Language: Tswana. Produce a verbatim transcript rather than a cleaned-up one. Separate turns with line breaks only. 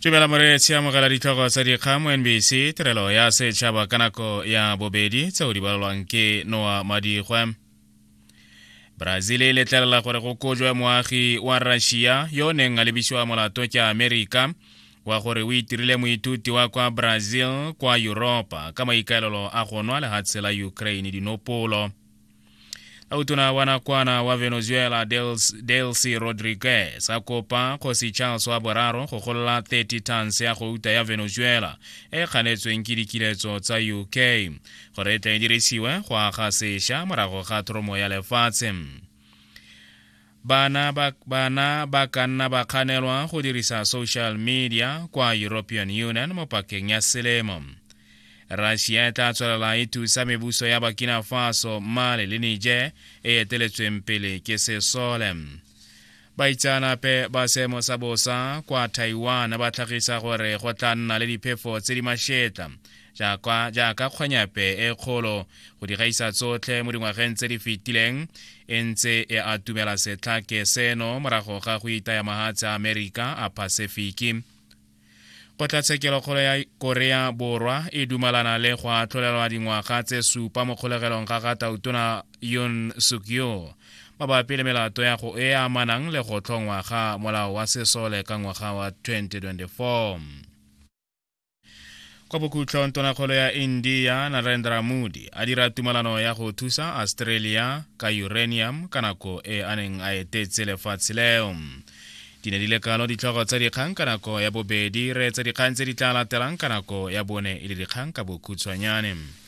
Tshubela moretsi a mogala ditlhogo tsa dikgang mo N B C tirelo ya setšhaba ka nako ya bobedi tseo di balolwang ke Noah Madigwe. Brazil e letlelela gore go kojwe moagi wa Russia yo neng a lebisiwa molato ke Amerika wa gore o itirile moithuti wa kwa Brazil kwa Europa ka maikaelelo a go nwa lefatshe la Ukraine dinopolo. Autona wa nakwana wa Venezuela Delcy Rodriguez a kopa Kgosi Charles wa boraro go golola thirty tons ya go uta ya Venezuela e kganetsweng ke dikiletso tsa U K gore e tla dirisiwe go aga sešwa morago ga tromo ya lefatshe. Bana ba bana ba kanna ba kganelwa go dirisa social media kwa European Union mo pakeng ya selemo. Russia e tla tswelela e thusa mebuso ya Burkina Faso, Mali le Niger e eteletsweng pele ke Sesole. Baitsanape ba seemo sa bosa kwa Taiwan ba tlhagisa gore go tla nna le diphefo tse di mašetla jaaka kgwanyape e kgolo go di gaisa tsotlhe mo dingwageng tse di fetileng e ntse e atumela setlhake seno morago ga go itaya mahatshe a Amerika a Pasifiki. Kgotlatshekelo kgolo ya Korea Borwa e dumalana le go atlholelwa dingwaga tse supa mo kgolegelong ga ga Tautona Yoon Suk-yeol mabapi le melato ya go e amanang le go tlhongwa ga molao wa sesole ka ngwaga wa twenty twenty-four. Kwa bokhutlhong tonakgolo ya India Narendra Modi a dira tumalano ya go thusa Australia ka uranium ka nako e a neng a etetse lefatshe leo. Dine di lekalo ditlhogo tsa dikgang ka nako ya bobedi re tsa dikgang tse di tla latelang ka nako ya bone e le dikgang ka bokhutshwanyane.